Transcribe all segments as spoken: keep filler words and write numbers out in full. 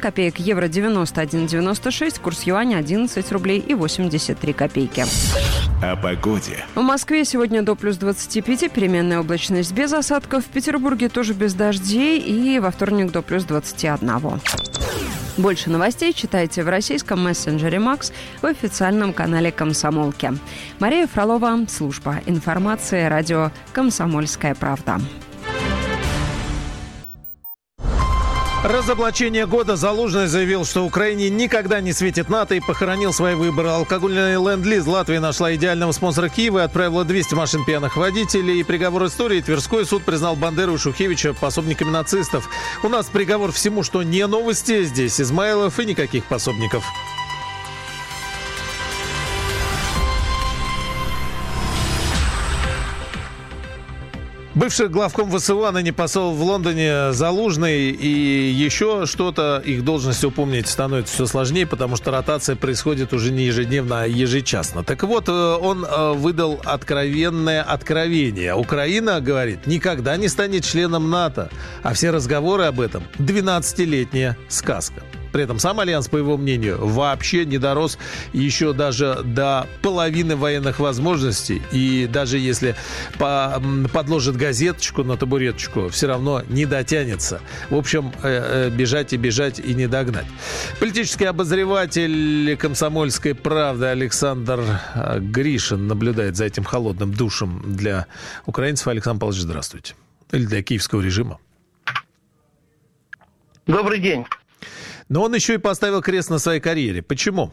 копеек, евро девяносто один девяносто шесть, курс юаня одиннадцать рублей и восемьдесят три копейки. О погоде. В Москве сегодня до плюс двадцати пяти, переменная облачность без осадков. В Петербурге тоже без дождей и во вторник до плюс двадцати одного. Больше новостей читайте в российском мессенджере Макс в официальном канале «Комсомолки». Мария Фролова, служба информации, радио «Комсомольская правда». Разоблачение года. Залужный заявил, что Украине никогда не светит НАТО, и похоронил свои выборы. Алкогольный ленд-лиз. Латвия нашла идеального спонсора Киева и отправила двести машин пьяных водителей. И приговор истории. Тверской суд признал Бандеру и Шухевича пособниками нацистов. У нас приговор всему, что не новости. Здесь Измайлов и никаких пособников. Бывший главком ВСУ, а ныне посол в Лондоне Залужный, и еще что-то, их должности упомнить становится все сложнее, потому что ротация происходит уже не ежедневно, а ежечасно. Так вот, он выдал откровенное откровение. Украина, говорит, никогда не станет членом НАТО, а все разговоры об этом – двенадцатилетняя сказка. При этом сам Альянс, по его мнению, вообще не дорос еще даже до половины военных возможностей. И даже если по, подложит газеточку на табуреточку, все равно не дотянется. В общем, э, э, бежать и бежать и не догнать. Политический обозреватель «Комсомольской правды» Александр Гришин наблюдает за этим холодным душем для украинцев. Александр Павлович, здравствуйте. Или для киевского режима. Добрый день. Но он еще и поставил крест на своей карьере. Почему?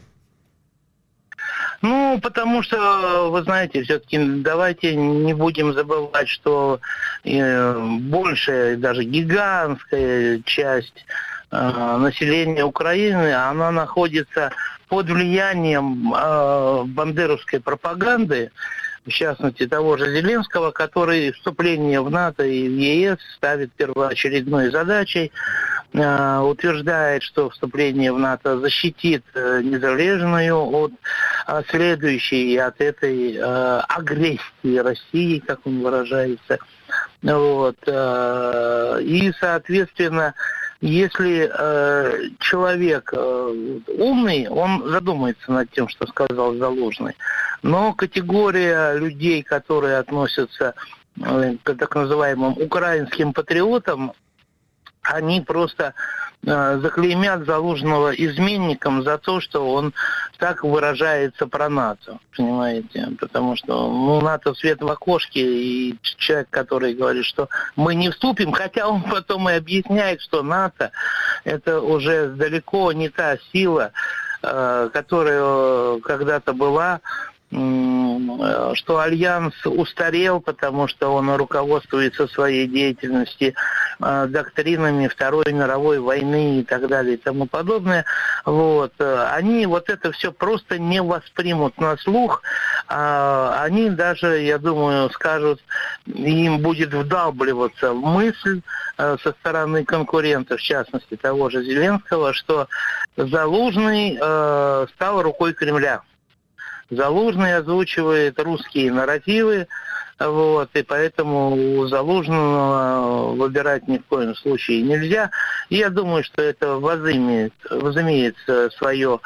Ну, потому что, вы знаете, все-таки давайте не будем забывать, что э, большая, даже гигантская часть э, населения Украины, она находится под влиянием э, бандеровской пропаганды, в частности того же Зеленского, который вступление в НАТО и в ЕС ставит первоочередной задачей, утверждает, что вступление в НАТО защитит незалежную от следующей от этой э, агрессии России, как он выражается. Вот. И, соответственно, если э, человек э, умный, он задумается над тем, что сказал Залужный. Но категория людей, которые относятся э, к так называемым украинским патриотам, они просто э, заклеймят Залужного изменником за то, что он так выражается про НАТО, понимаете? Потому что ну, НАТО свет в окошке, и человек, который говорит, что мы не вступим, хотя он потом и объясняет, что НАТО это уже далеко не та сила, э, которая когда-то была, что Альянс устарел, потому что он руководствуется своей деятельностью э, доктринами Второй мировой войны и так далее и тому подобное. Вот. Они вот это все просто не воспримут на слух. А они даже, я думаю, скажут, им будет вдалбливаться в мысль э, со стороны конкурентов, в частности того же Зеленского, что Залужный э, стал рукой Кремля. Залужный озвучивает русские нарративы, вот, и поэтому у Залужного выбирать ни в коем случае нельзя. И я думаю, что это возымеет, возымеет свое,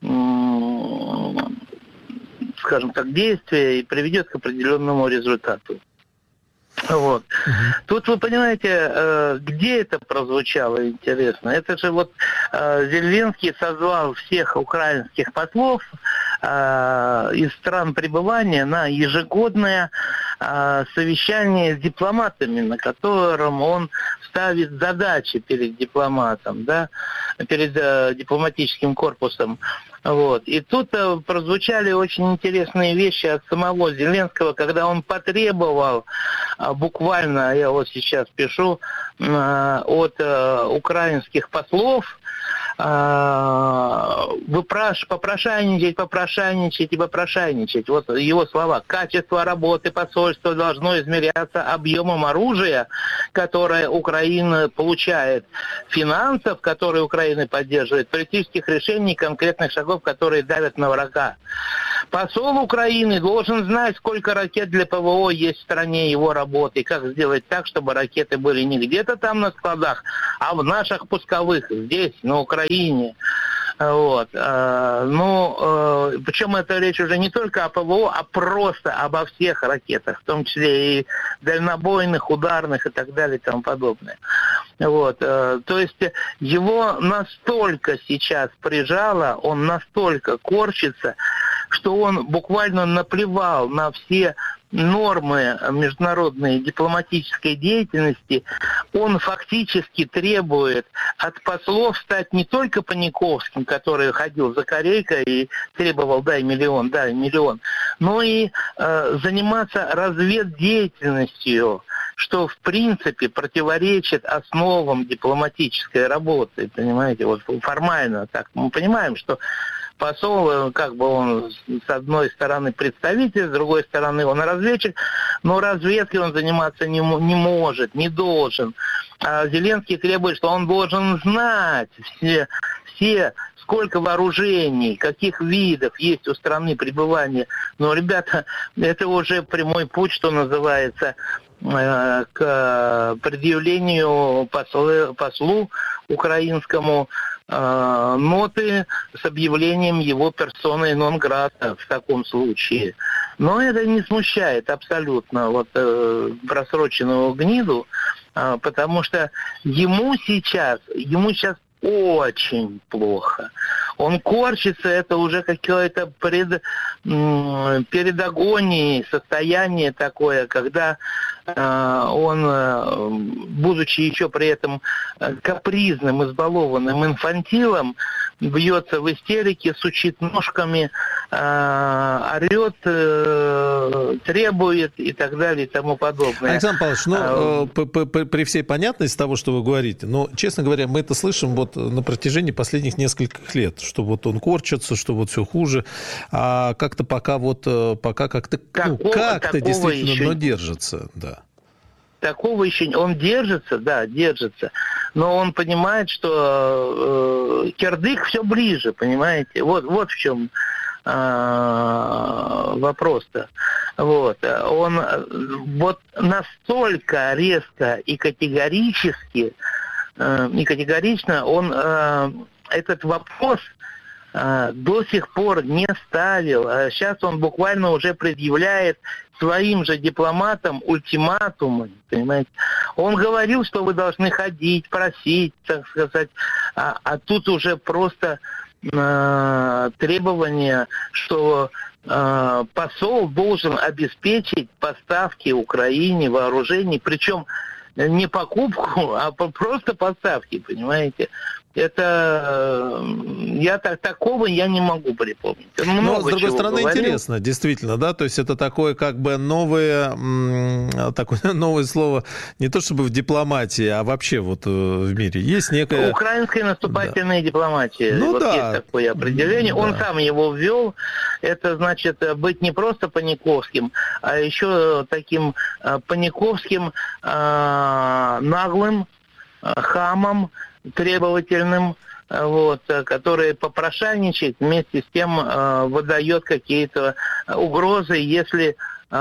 скажем так, действие и приведет к определенному результату. Вот. Uh-huh. Тут вы понимаете, где это прозвучало, интересно. Это же вот Зеленский созвал всех украинских послов из стран пребывания на ежегодное совещание с дипломатами, на котором он ставит задачи перед дипломатом, да, перед э, дипломатическим корпусом. Вот. И тут э, прозвучали очень интересные вещи от самого Зеленского, когда он потребовал э, буквально, я вот сейчас пишу, э, от э, украинских послов выпраш, попрошайничать, попрошайничать и попрошайничать. Вот его слова. Качество работы посольства должно измеряться объемом оружия, которое Украина получает, финансов, которые Украина поддерживает, политических решений, конкретных шагов, которые давят на врага. Посол Украины должен знать, сколько ракет для ПВО есть в стране, его работы, и как сделать так, чтобы ракеты были не где-то там на складах, а в наших пусковых, здесь, на Украине. Вот. Ну, причем это речь уже не только о ПВО, а просто обо всех ракетах, в том числе и дальнобойных, ударных и так далее и тому подобное. Вот. То есть его настолько сейчас прижало, он настолько корчится, что он буквально наплевал на все нормы международной дипломатической деятельности. Он фактически требует от послов стать не только Паниковским, который ходил за Корейкой и требовал «дай миллион, дай миллион», но и э, заниматься разведдеятельностью, что в принципе противоречит основам дипломатической работы, понимаете, вот формально так. Мы понимаем, что посол, как бы он с одной стороны представитель, с другой стороны он разведчик, но разведкой он заниматься не, не может, не должен. А Зеленский требует, что он должен знать все, все, сколько вооружений, каких видов есть у страны пребывания. Но, ребята, это уже прямой путь, что называется, к предъявлению послу, послу украинскому ноты с объявлением его персоны нон-грата в таком случае. Но это не смущает абсолютно вот э, просроченную гниду, э, потому что ему сейчас, ему сейчас очень плохо. Он корчится, это уже какое-то пред, м, перед агонией состояние такое, когда э, он, э, будучи еще при этом капризным, избалованным инфантилом, бьется в истерике, сучит ножками, э, орет, э, требует и так далее и тому подобное. Александр Павлович, ну, а, э, при всей понятности того, что вы говорите, но, честно говоря, мы это слышим вот на протяжении последних нескольких лет, что вот он корчится, что вот все хуже, а как-то пока вот, пока как-то, такого, ну, как-то действительно, еще... но держится, да. Такого еще... Он держится, да, держится. Но он понимает, что э, кирдык все ближе, понимаете? Вот, вот в чем э, вопрос-то. Вот. Он вот настолько резко и категорически, э, и категорично он э, этот вопрос э, до сих пор не ставил. А сейчас он буквально уже предъявляет своим же дипломатам ультиматумы, понимаете. Он говорил, что вы должны ходить, просить, так сказать, а, а тут уже просто э, требование, что э, посол должен обеспечить поставки Украине вооружений, причем не покупку, а просто поставки, понимаете. Это я так такого я не могу припомнить. Много Но, с другой чего стороны, говорил. интересно, действительно, да, то есть это такое как бы новое, такое новое слово, не то чтобы в дипломатии, а вообще вот в мире. Есть некая... Украинская наступательная да. дипломатия. Ну, вот да. есть такое определение. Да. Он сам его ввел. Это значит быть не просто Паниковским, а еще таким Паниковским наглым хамом, требовательным, вот, который попрошайничает, вместе с тем э, выдает какие-то угрозы, если э,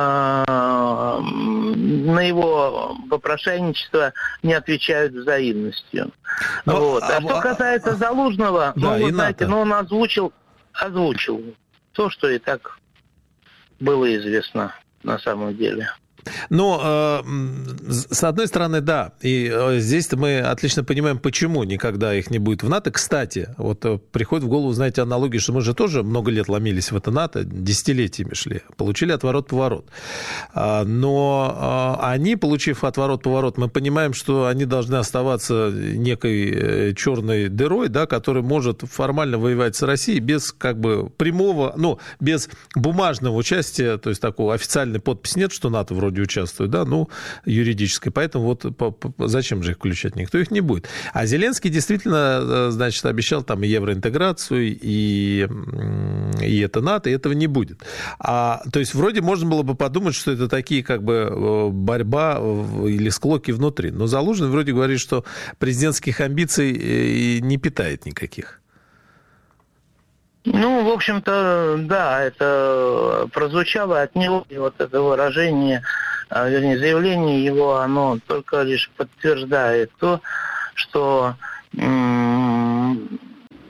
на его попрошайничество не отвечают взаимностью. Но, вот. А, а что касается Залужного, да, ну, вы знаете, ну, он озвучил, озвучил то, что и так было известно на самом деле. Но, э, с одной стороны, да, и э, здесь мы отлично понимаем, почему никогда их не будет в НАТО. Кстати, вот э, приходит в голову, знаете, аналогия, что мы же тоже много лет ломились в это НАТО, десятилетиями шли, получили отворот-поворот. А, но а, они, получив отворот-поворот, мы понимаем, что они должны оставаться некой э, черной дырой, да, которая может формально воевать с Россией без как бы прямого, ну, без бумажного участия, то есть такого официальной подписи нет, что НАТО вроде участвуют, да, ну, юридической. Поэтому вот по, по, зачем же их включать? Никто их не будет. А Зеленский действительно, значит, обещал там и евроинтеграцию, и, и это НАТО, и этого не будет. А, то есть вроде можно было бы подумать, что это такие как бы борьба или склоки внутри. Но Залужный вроде говорит, что президентских амбиций не питает никаких. Ну, в общем-то, да, это прозвучало от него, и вот это выражение, вернее, заявление его, оно только лишь подтверждает то, что м-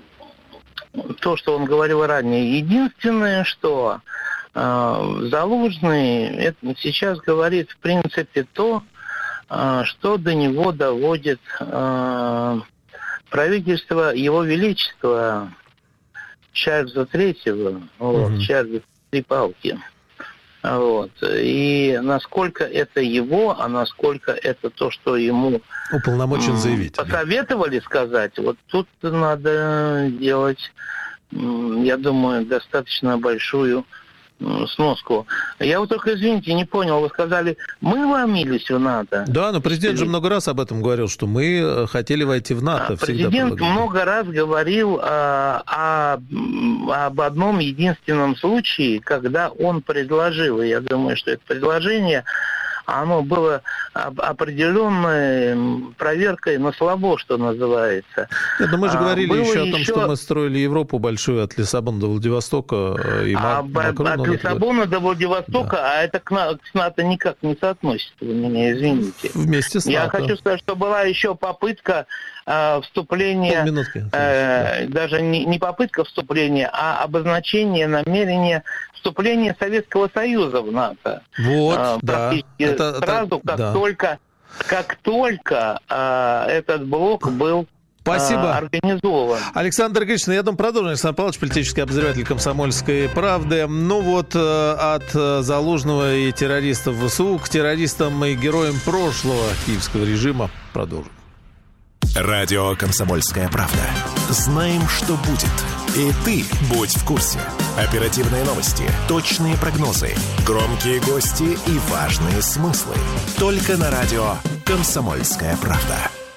то, что он говорил ранее. Единственное, что э, Залужный это сейчас говорит, в принципе, то, э, что до него доводит э, правительство Его Величества Чарльза Третьего, вот, mm-hmm. Чарльза Три Палки. Вот. И насколько это его, а насколько это то, что ему уполномочен заявить, посоветовали да. сказать, вот тут надо делать, я думаю, достаточно большую сноску. Я вот только, извините, не понял, вы сказали, мы вломились в НАТО. Да, но президент же много раз об этом говорил, что мы хотели войти в НАТО. Президент много раз говорил а, а, об одном единственном случае, когда он предложил, и я думаю, что это предложение, оно было определенной проверкой на слабо, что называется. Нет, но мы же говорили было еще о том, еще... что мы строили Европу большую от Лиссабона до Владивостока. И а Макрона от Лиссабона до Владивостока, да. а это к, на... к НАТО никак не соотносится, вы меня извините. Вместе с НАТО. Я хочу сказать, что была еще попытка э, вступления, э, даже не, не попытка вступления, а обозначение намерения вступления Советского Союза в НАТО. Вот, э, да. Это, сразу, это, как, да. Только, как только э, этот блок был Спасибо. Организован. Александр Гришин, я думаю, продолжим. Александр Павлович, политический обозреватель «Комсомольской правды». Ну вот, от Залужного и террористов ВСУ к террористам и героям прошлого киевского режима продолжим. Радио «Комсомольская правда». Знаем, что будет. И ты будь в курсе. Оперативные новости, точные прогнозы, громкие гости и важные смыслы. Только на радио «Комсомольская правда».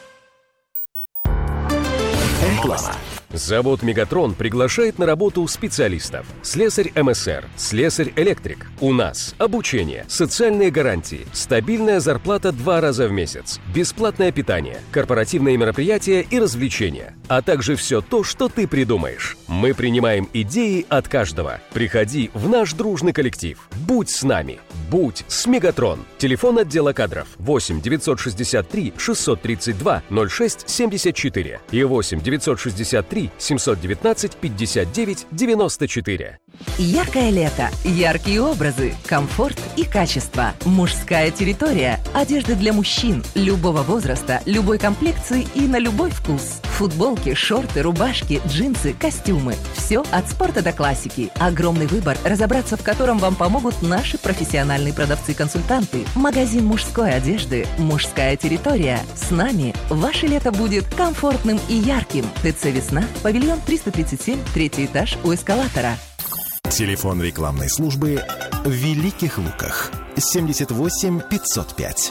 Реклама. Завод «Мегатрон» приглашает на работу специалистов. Слесарь МСР, слесарь-электрик. У нас обучение, социальные гарантии, стабильная зарплата два раза в месяц, бесплатное питание, корпоративные мероприятия и развлечения, а также все то, что ты придумаешь. Мы принимаем идеи от каждого. Приходи в наш дружный коллектив. Будь с нами. Будь с «Мегатрон». Телефон отдела кадров восемь девятьсот шестьдесят три шестьсот тридцать два ноль шесть семьдесят четыре и восемь девятьсот шестьдесят три семьсот девятнадцать пятьдесят девять девяносто четыре. Яркое лето, яркие образы, комфорт и качество. Мужская территория. Одежда для мужчин любого возраста, любой комплекции и на любой вкус. Футболки, шорты, рубашки, джинсы, костюмы. Все от спорта до классики. Огромный выбор, разобраться в котором вам помогут наши профессиональные продавцы-консультанты. Магазин мужской одежды «Мужская территория». С нами ваше лето будет комфортным и ярким. ТЦ «Весна», павильон триста тридцать семь, третий этаж у эскалатора. Телефон рекламной службы в Великих Луках. семьдесят восемь пятьсот пять.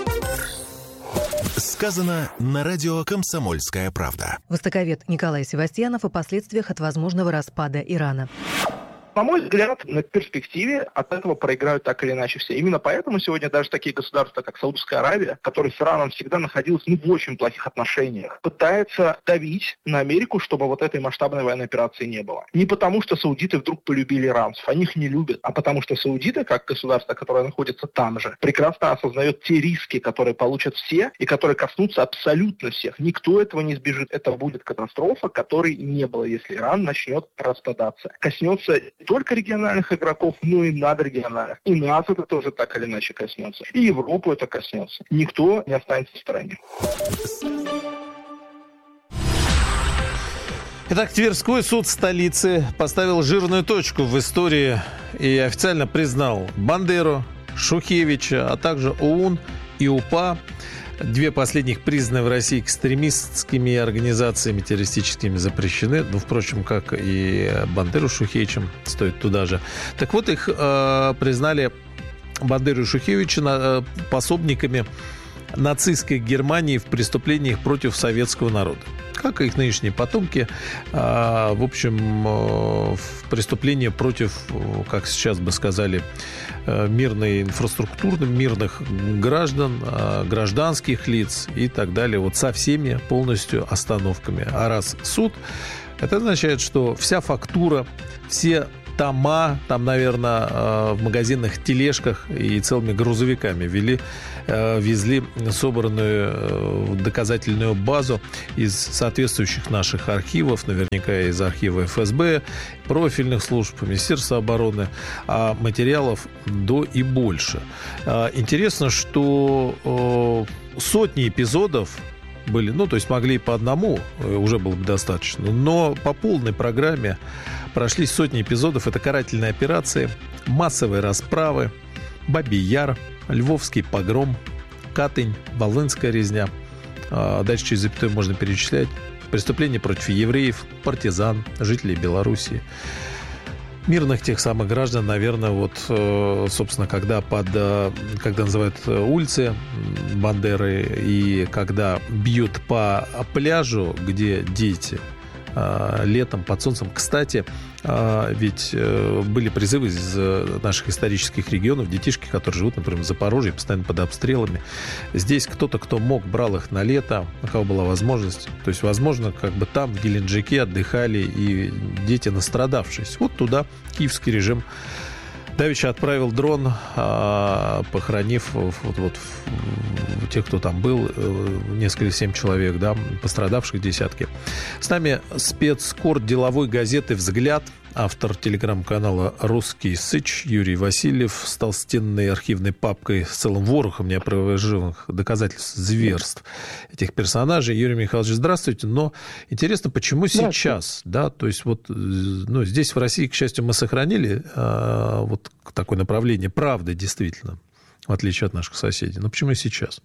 Сказано на радио «Комсомольская правда». Востоковед Николай Севастьянов о последствиях от возможного распада Ирана. На мой взгляд, на перспективе от этого проиграют так или иначе все. Именно поэтому сегодня даже такие государства, как Саудовская Аравия, которая с Ираном всегда находилась ну, в очень плохих отношениях, пытается давить на Америку, чтобы вот этой масштабной военной операции не было. Не потому, что саудиты вдруг полюбили иранцев, они их не любят, а потому что саудиты, как государство, которое находится там же, прекрасно осознает те риски, которые получат все и которые коснутся абсолютно всех. Никто этого не избежит. Это будет катастрофа, которой не было, если Иран начнет распадаться. Коснется не только региональных игроков, но и надрегиональных. И нас это тоже так или иначе коснется. И Европу это коснется. Никто не останется в стороне. Итак, Тверской суд столицы поставил жирную точку в истории и официально признал Бандеру, Шухевича, а также ОУН и УПА. Две последних признаны в России экстремистскими организациями террористическими запрещены. Ну, впрочем, как и Бандеру с Шухевичем, стоит туда же. Так вот, их э, признали Бандеру и Шухевича э, пособниками нацистской Германии в преступлениях против советского народа. Как и их нынешние потомки, э, в общем, э, в преступления против, как сейчас бы сказали, э, мирной инфраструктуры, мирных граждан, э, гражданских лиц и так далее. Вот со всеми полностью остановками. А раз суд Это означает, что вся фактура, все тома, там, наверное, в магазинных тележках и целыми грузовиками вели, везли собранную доказательную базу из соответствующих наших архивов, наверняка из архива эф эс бэ, профильных служб, Министерства обороны, а материалов до и больше. Интересно, что сотни эпизодов были, ну, то есть могли по одному, уже было бы достаточно, но по полной программе прошли сотни эпизодов. Это карательные операции, массовые расправы, Бабий Яр, Львовский погром, Катынь, Волынская резня. Дальше через запятую можно перечислять. Преступления против евреев, партизан, жителей Белоруссии. Мирных тех самых граждан, наверное, вот, собственно, когда, под, когда называют улицы Бандеры и когда бьют по пляжу, где дети летом под солнцем. Кстати, ведь были призывы из наших исторических регионов, детишки, которые живут, например, в Запорожье, постоянно под обстрелами. Здесь кто-то, кто мог, брал их на лето, у кого была возможность. То есть, возможно, как бы там, в Геленджике, отдыхали и дети, настрадавшись. Вот туда киевский режим давеча отправил дрон, похоронив вот, вот, тех, кто там был, несколько, семь человек, да, пострадавших десятки. С нами спецкор деловой газеты «Взгляд», автор телеграм-канала «Русский Сыч» Юрий Васильев с толстенной архивной папкой с целым ворохом неопровержимых доказательств зверств этих персонажей. Юрий Михайлович, здравствуйте. Но интересно, почему сейчас? Да, то есть вот, ну, здесь в России, к счастью, мы сохранили а, вот такое направление правды, действительно, в отличие от наших соседей. Но почему сейчас?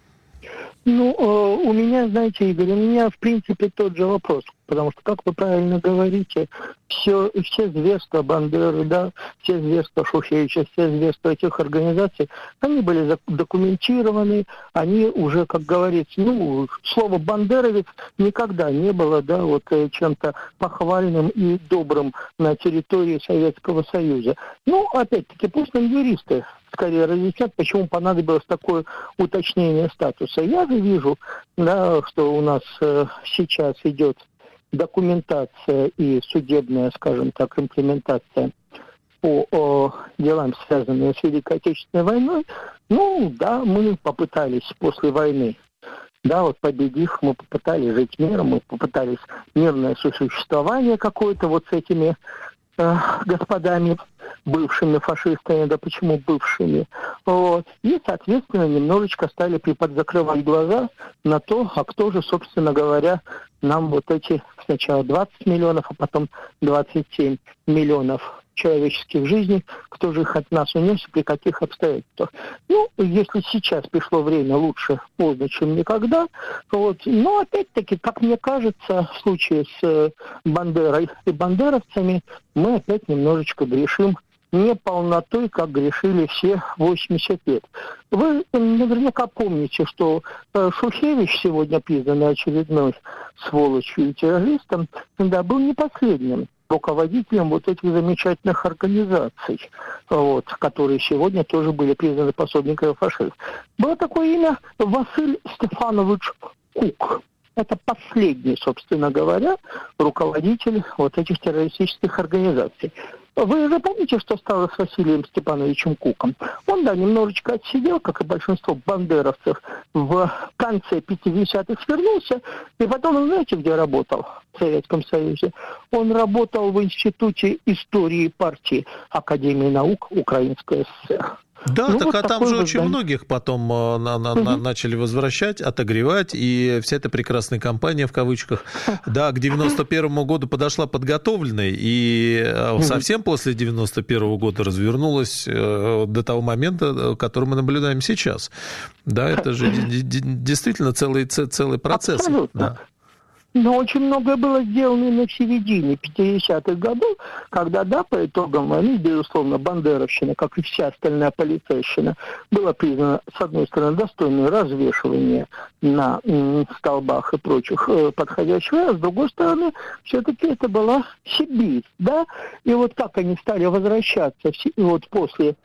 Ну, у меня, знаете, Игорь, у меня, в принципе, тот же вопрос. Потому что, как вы правильно говорите, все, все зверства Бандеры, да, все зверства Шухевича, все зверства этих организаций, они были документированы, они уже, как говорится, ну, слово «бандеровец» никогда не было, да, вот чем-то похвальным и добрым на территории Советского Союза. Ну, опять-таки, пусть нам юристы скорее разъяснят, почему понадобилось такое уточнение статуса. Я же вижу, да, что у нас э, сейчас идет документация и судебная, скажем так, имплементация по о, делам, связанным с Великой Отечественной войной. Ну, да, мы попытались после войны, да, вот победив, мы попытались жить миром, мы попытались мирное сосуществование какое-то вот с этими э, господами, бывшими фашистами, да почему бывшими, вот. И, соответственно, немножечко стали приподзакрывать глаза на то, а кто же, собственно говоря, нам вот эти сначала двадцать миллионов, а потом двадцать семь миллионов человеческих жизней, кто же их от нас унес и при каких обстоятельствах. Ну, если сейчас пришло время, лучше поздно, чем никогда. Вот. Но опять-таки, как мне кажется, в случае с Бандерой и бандеровцами, мы опять немножечко грешим неполнотой, как грешили все восемьдесят лет. Вы наверняка помните, что Шухевич, сегодня признанный очередной сволочью и террористом, да, был не последним руководителем вот этих замечательных организаций, вот, которые сегодня тоже были признаны пособниками фашистов. Было такое имя Василь Стефанович Кук. Это последний, собственно говоря, руководитель вот этих террористических организаций. Вы же помните, что стало с Василием Степановичем Куком? Он, да, немножечко отсидел, как и большинство бандеровцев, в конце пятидесятых свернулся, и потом, знаете, где работал в Советском Союзе? Он работал в Институте истории партии Академии наук Украинской ССР. Да, ну, так вот а там же вот, очень да. многих потом на, на, угу. на, начали возвращать, отогревать, и вся эта прекрасная компания, в кавычках, да, к девяносто первому году подошла подготовленной, и угу. совсем после девяносто первого года развернулась до того момента, который мы наблюдаем сейчас. Да, это же действительно целый, целый процесс. Абсолютно. Да. Но очень многое было сделано и на середине пятидесятых годов, когда, да, по итогам войны, безусловно, бандеровщина, как и вся остальная полицейщина, была признана, с одной стороны, достойной развешивания на м, столбах и прочих э, подходящих, а с другой стороны, все-таки это была Сибирь, да, и вот как они стали возвращаться вот после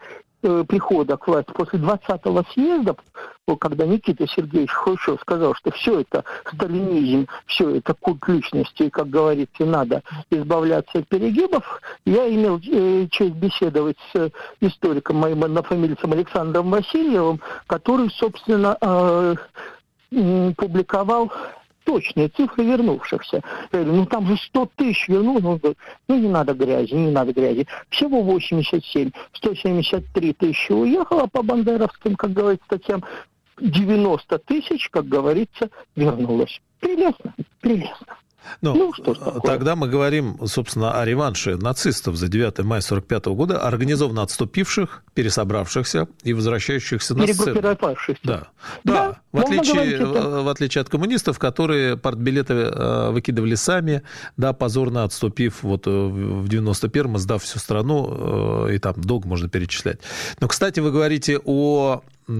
э, прихода к власти, после двадцатого съезда, когда Никита Сергеевич Хрущев сказал, что все это сталинизм, все это культ личности, и, как говорится, надо избавляться от перегибов, я имел э, честь беседовать с историком моим однофамильцем Александром Васильевым, который, собственно, э, э, публиковал точные цифры вернувшихся. Я говорю, ну там же сто тысяч вернулось. Он говорит, ну не надо грязи, не надо грязи. Всего восемьдесят семь, сто семьдесят три тысячи уехало по бандеровским, как говорится, статьям. девяносто тысяч, как говорится, вернулось. Прелестно, прелестно. Ну, ну что ж такое? Тогда мы говорим, собственно, о реванше нацистов за девятое мая сорок пятого года, организованно отступивших, пересобравшихся и возвращающихся на сцену. Перегруппировавшихся. Да, да. да. В, отличие, в отличие от коммунистов, которые партбилеты выкидывали сами, да, позорно отступив вот в девяносто первом, сдав всю страну, и там долго можно перечислять. Но, кстати, вы говорите о...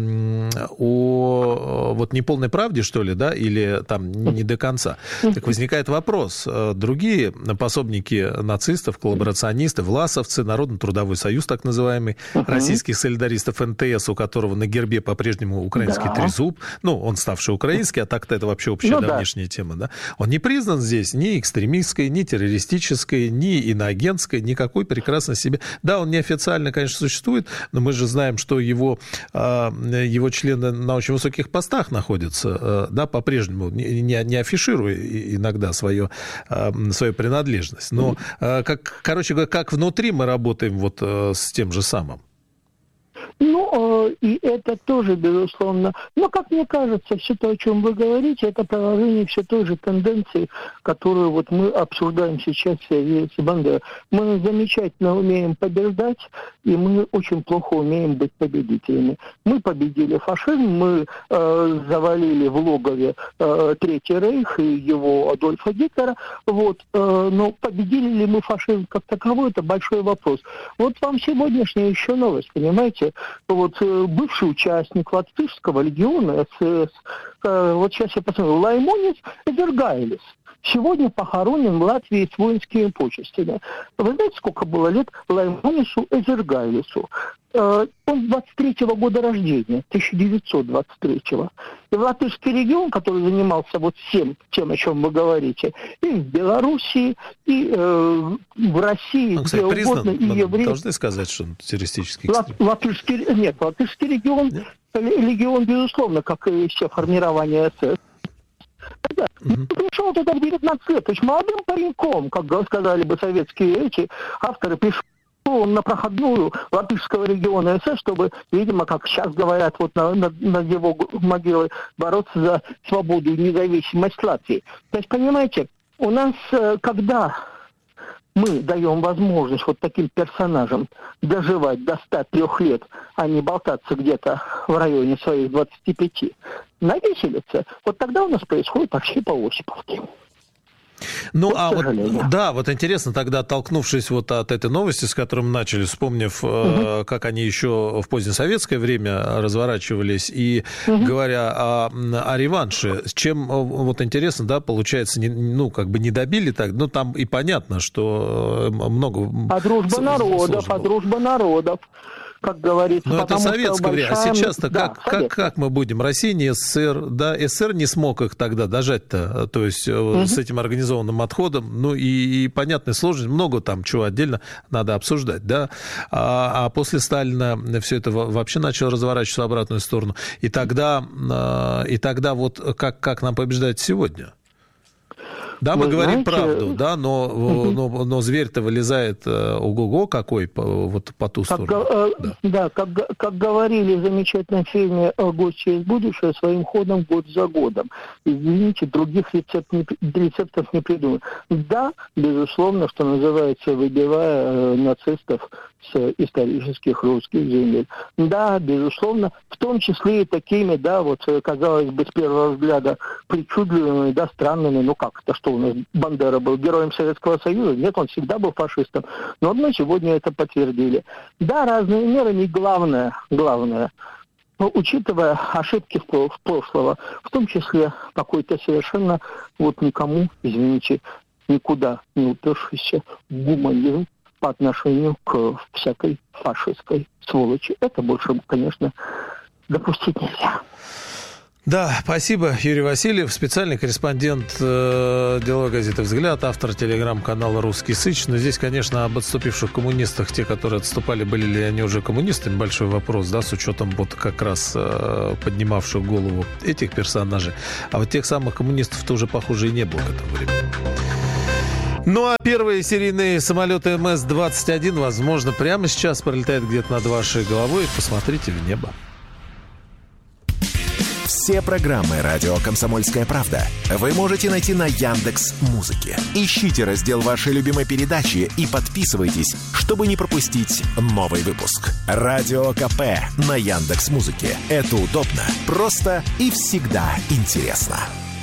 о вот неполной правде, что ли, да, или там не до конца. Так возникает вопрос. Другие пособники нацистов, коллаборационисты, власовцы, Народно-трудовой союз, так называемый, uh-huh. российских солидаристов эн тэ эс, у которого на гербе по-прежнему украинский да. трезуб, ну, он ставший украинский, а так-то это вообще общая ну, давнишняя да. тема, да, он не признан здесь ни экстремистской, ни террористической, ни иноагентской, никакой прекрасно себе. Да, он неофициально, конечно, существует, но мы же знаем, что его его члены на очень высоких постах находятся, да, по-прежнему, не, не афишируя иногда свою, свою принадлежность. Но, как, короче говоря, как внутри мы работаем вот с тем же самым? Ну, и это тоже, безусловно. Но, как мне кажется, все то, о чем вы говорите, это продолжение все той же тенденции, которую вот мы обсуждаем сейчас в связи с Бандерой. Мы замечательно умеем побеждать, и мы очень плохо умеем быть победителями. Мы победили фашизм, мы э, завалили в логове э, Третий Рейх и его Адольфа Гитлера, вот, э, но победили ли мы фашизм как таковой, это большой вопрос. Вот вам сегодняшняя еще новость, понимаете? Вот бывший участник Латышского легиона СС, вот сейчас я посмотрю, Лаймонис Эзергайлис, сегодня похоронен в Латвии с воинскими почестями. Вы знаете, сколько было лет Лаймонису Эзергайлису? Он двадцать третьего года рождения, тысяча девятьсот двадцать третьего. И в Латышский регион, который занимался вот всем тем, о чем вы говорите, и в Белоруссии, и э, в России, он, кстати, где признан, угодно, и евреи. Должны сказать, что он террористический экстремист. Латышский, нет, Латышский регион, нет? Легион, безусловно, как и все формирования СС. Да. Uh-huh. Пришел туда в девятнадцать лет, то есть молодым пареньком, как сказали бы советские эти авторы, пришел на проходную Латышского региона СС, чтобы, видимо, как сейчас говорят, вот на, на, на его могилы бороться за свободу и независимость Латвии. То есть, понимаете, у нас, когда мы даем возможность вот таким персонажам доживать до ста трёх лет, а не болтаться где-то в районе своих двадцати пяти, на виселице, вот тогда у нас происходит вообще по Осиповке. Ну, вот, а вот, да, вот интересно тогда, оттолкнувшись вот от этой новости, с которой мы начали, вспомнив, угу. э, как они еще в позднесоветское время разворачивались, и угу. говоря о, о реванше, с чем, вот интересно, да, получается, не, ну, как бы не добили так, ну, там и понятно, что много... А дружба народов, а дружба народов. Как говорится, но это советское время. А сейчас-то да, как, как, как мы будем? Россия не СССР, да, СССР не смог их тогда дожать-то, то есть угу. с этим организованным отходом, ну и, и понятная сложность, много там чего отдельно надо обсуждать, да, а, а после Сталина все это вообще начало разворачиваться в обратную сторону, и тогда, и тогда вот как, как нам побеждать сегодня? Да, мы Вы говорим знаете... правду, да, но, uh-huh. но, но зверь-то вылезает ого-го какой по, вот по ту как, сторону. Э, да, да как, как говорили в замечательном фильме «Гость через будущее», своим ходом год за годом. Извините, других рецепт не, рецептов не придумаю. Да, безусловно, что называется, выбивая э, нацистов с исторических русских земель. Да, безусловно, в том числе и такими, да, вот, казалось бы, с первого взгляда причудливыми, да, странными, ну как это, что у нас Бандера был героем Советского Союза? Нет, он всегда был фашистом. Но мы сегодня это подтвердили. Да, разные меры, не главное, главное, но учитывая ошибки в прошлого, в том числе какой-то совершенно вот никому, извините, никуда не упершийся гуманизм, по отношению к всякой фашистской сволочи. Это больше, конечно, допустить нельзя. Да, спасибо, Юрий Васильев, специальный корреспондент э, деловой газеты «Взгляд», автор телеграм-канала «Русский Сыч». Но здесь, конечно, об отступивших коммунистах, те, которые отступали, были ли они уже коммунистами, большой вопрос, да, с учетом вот как раз э, поднимавших голову этих персонажей. А вот тех самых коммунистов-то уже, похоже, и не было к этому времени. Ну, а первые серийные самолеты эм эс двадцать один, возможно, прямо сейчас пролетают где-то над вашей головой. Посмотрите в небо. Все программы «Радио Комсомольская правда» вы можете найти на Яндекс.Музыке. Ищите раздел вашей любимой передачи и подписывайтесь, чтобы не пропустить новый выпуск. Радио КП на Яндекс.Музыке. Это удобно, просто и всегда интересно.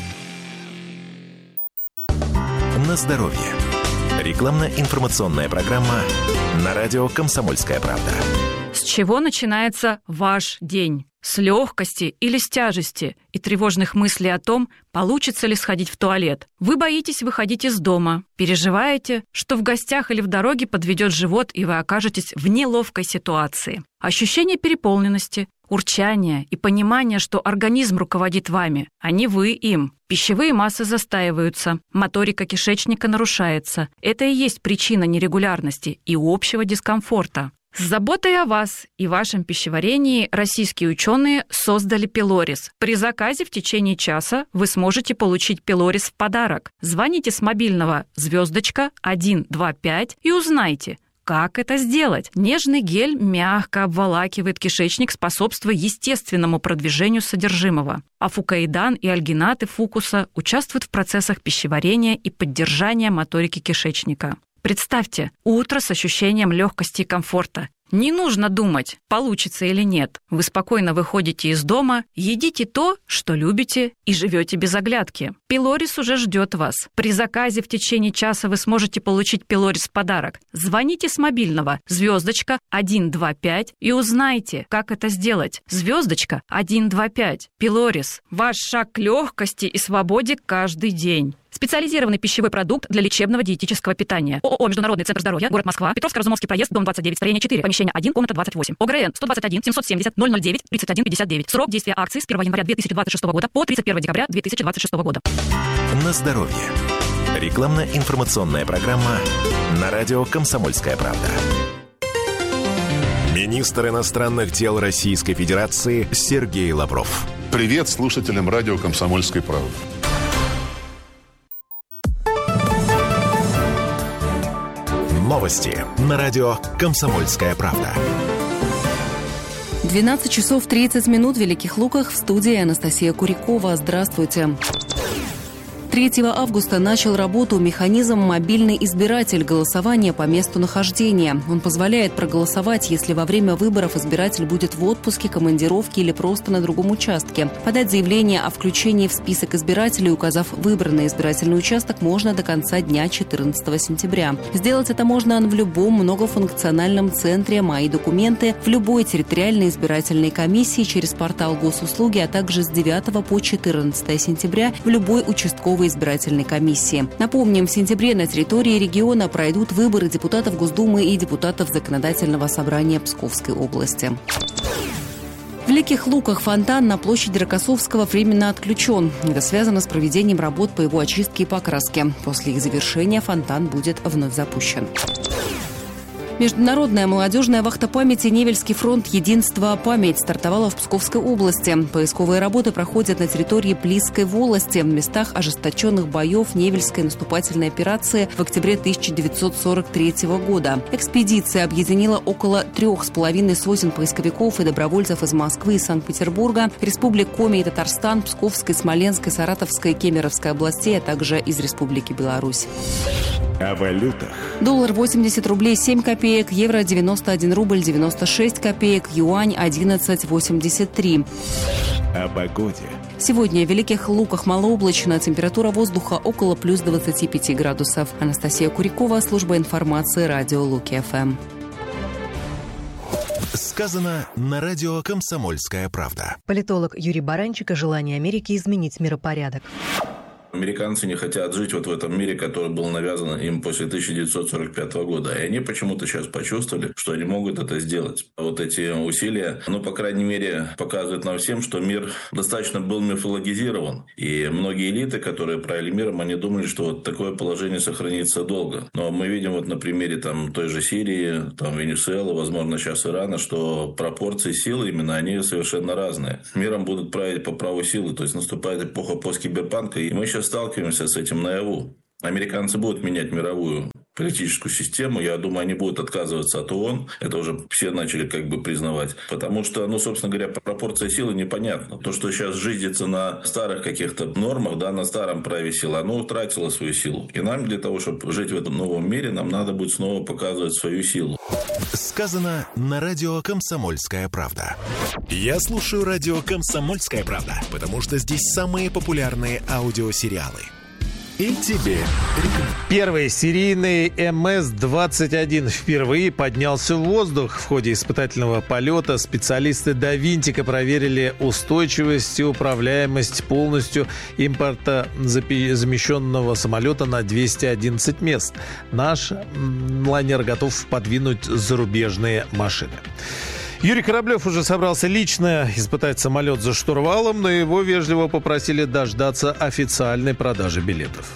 На здоровье. Рекламно-информационная программа на радио «Комсомольская правда». С чего начинается ваш день? С легкости или с тяжести и тревожных мыслей о том, получится ли сходить в туалет. Вы боитесь выходить из дома, переживаете, что в гостях или в дороге подведет живот, и вы окажетесь в неловкой ситуации. Ощущение переполненности, урчание и понимание, что организм руководит вами, а не вы им. Пищевые массы застаиваются, моторика кишечника нарушается. Это и есть причина нерегулярности и общего дискомфорта. С заботой о вас и вашем пищеварении российские ученые создали пилорис. При заказе в течение часа вы сможете получить пилорис в подарок. Звоните с мобильного звездочка один два пять и узнайте, как это сделать. Нежный гель мягко обволакивает кишечник, способствуя естественному продвижению содержимого. А фукоидан и альгинаты фукуса участвуют в процессах пищеварения и поддержания моторики кишечника. Представьте, утро с ощущением легкости и комфорта. Не нужно думать, получится или нет. Вы спокойно выходите из дома, едите то, что любите, и живете без оглядки. Пилорис уже ждет вас. При заказе в течение часа вы сможете получить пилорис в подарок. Звоните с мобильного звездочка один два пять и узнайте, как это сделать. Звездочка один два пять. Пилорис. Ваш шаг к легкости и свободе каждый день. Специализированный пищевой продукт для лечебного диетического питания. ООО «Международный центр здоровья», город Москва, Петровско-Разумовский проезд, дом двадцать девять, строение четыре, помещение один, комната двадцать восемь. ОГРН сто двадцать один семьсот семьдесят ноль ноль девять тридцать один пятьдесят девять. Срок действия акции с первого января две тысячи двадцать шестого года по тридцать первого декабря две тысячи двадцать шестого года. На здоровье. Рекламно-информационная программа на радио «Комсомольская правда». Министр иностранных дел Российской Федерации Сергей Лавров. Привет слушателям радио «Комсомольской правды». Новости на радио «Комсомольская правда». двенадцать часов тридцать минут в Великих Луках. В студии Анастасия Курякова. Здравствуйте. третьего августа начал работу механизм «Мобильный избиратель» голосования по месту нахождения. Он позволяет проголосовать, если во время выборов избиратель будет в отпуске, командировке или просто на другом участке. Подать заявление о включении в список избирателей, указав выбранный избирательный участок, можно до конца дня четырнадцатого сентября. Сделать это можно в любом многофункциональном центре «Мои документы», в любой территориальной избирательной комиссии через портал госуслуги, а также с девятого по четырнадцатое сентября в любой участковой избирательной комиссии. Напомним, в сентябре на территории региона пройдут выборы депутатов Госдумы и депутатов Законодательного собрания Псковской области. В Великих Луках фонтан на площади Рокоссовского временно отключен. Это связано с проведением работ по его очистке и покраске. После их завершения фонтан будет вновь запущен. Международная молодежная вахта памяти «Невельский фронт. Единство. Память» стартовала в Псковской области. Поисковые работы проходят на территории Плисской волости, в местах ожесточенных боев Невельской наступательной операции в октябре тысяча девятьсот сорок третьего года. Экспедиция объединила около трех с половиной сотен поисковиков и добровольцев из Москвы и Санкт-Петербурга, республик Коми и Татарстан, Псковской, Смоленской, Саратовской и Кемеровской областей, а также из Республики Беларусь. О валютах. Доллар восемьдесят рублей семь копеек, евро девяносто один рубль девяносто шесть копеек, юань одиннадцать восемьдесят три. О погоде. Сегодня в Великих Луках малооблачно, температура воздуха около плюс двадцати пяти градусов. Анастасия Курякова, служба информации, радио Луки-ФМ. Сказано на радио «Комсомольская правда». Политолог Юрий Баранчик о желании Америки изменить миропорядок. Американцы не хотят жить вот в этом мире, который был навязан им после тысяча девятьсот сорок пятого года. И они почему-то сейчас почувствовали, что они могут это сделать. Вот эти усилия, ну, по крайней мере, показывают нам всем, что мир достаточно был мифологизирован. И многие элиты, которые правили миром, они думали, что вот такое положение сохранится долго. Но мы видим вот на примере там, той же Сирии, там, Венесуэлы, возможно, сейчас Ирана, что пропорции силы именно, они совершенно разные. Миром будут править по праву силы, то есть наступает эпоха посткиберпанка, и мы сейчас сталкиваемся с этим наяву. Американцы будут менять мировую политическую систему. Я думаю, они будут отказываться от ООН. Это уже все начали как бы признавать. Потому что, ну, собственно говоря, пропорция силы непонятна. То, что сейчас жизнится на старых каких-то нормах, да, на старом праве силы, оно утратило свою силу. И нам для того, чтобы жить в этом новом мире, нам надо будет снова показывать свою силу. Сказано на радио «Комсомольская правда». Я слушаю радио «Комсомольская правда», потому что здесь самые популярные аудиосериалы. И тебе рекомендую. Первый серийный эм эс двадцать один впервые поднялся в воздух. В ходе испытательного полета специалисты до винтика проверили устойчивость и управляемость полностью импортозамещенного самолета на двести одиннадцать мест. Наш лайнер готов подвинуть зарубежные машины. Юрий Кораблев уже собрался лично испытать самолет за штурвалом, но его вежливо попросили дождаться официальной продажи билетов.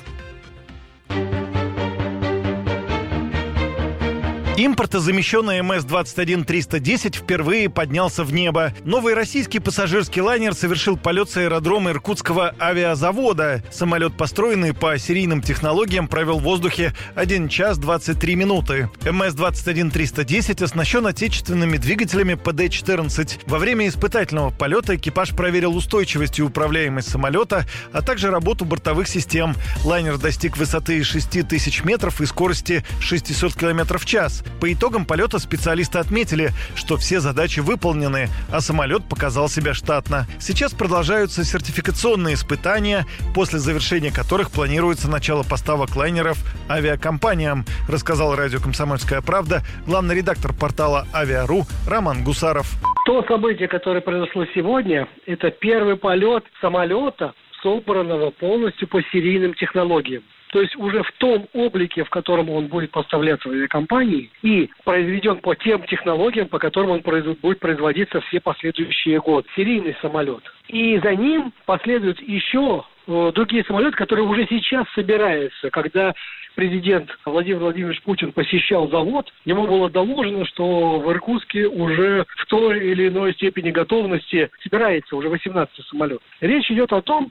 Импортозамещенный эм эс двадцать один триста десять впервые поднялся в небо. Новый российский пассажирский лайнер совершил полет с аэродрома Иркутского авиазавода. Самолет, построенный по серийным технологиям, провел в воздухе один час двадцать три минуты. эм эс двадцать один триста десять оснащен отечественными двигателями пэ дэ четырнадцать. Во время испытательного полета экипаж проверил устойчивость и управляемость самолета, а также работу бортовых систем. Лайнер достиг высоты шесть тысяч метров и скорости шестьсот километров в час. По итогам полета специалисты отметили, что все задачи выполнены, а самолет показал себя штатно. Сейчас продолжаются сертификационные испытания, после завершения которых планируется начало поставок лайнеров авиакомпаниям, рассказал радио «Комсомольская правда» главный редактор портала «Авиа.ру» Роман Гусаров. То событие, которое произошло сегодня, это первый полет самолета, собранного полностью по серийным технологиям. То есть уже в том облике, в котором он будет поставляться в авиакомпании и произведен по тем технологиям, по которым он производ, будет производиться все последующие годы. Серийный самолет. И за ним последуют еще э, другие самолеты, которые уже сейчас собираются. Когда президент Владимир Владимирович Путин посещал завод, ему было доложено, что в Иркутске уже в той или иной степени готовности собирается уже восемнадцатый самолет. Речь идет о том,